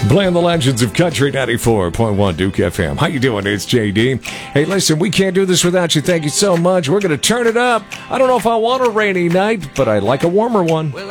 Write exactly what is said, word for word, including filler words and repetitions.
Playing the legends of Country ninety-four point one Duke F M. How you doing? It's J D. Hey, listen, we can't do this without you. Thank you so much. We're going to turn it up. I don't know if I want a rainy night, but I like a warmer one. Well,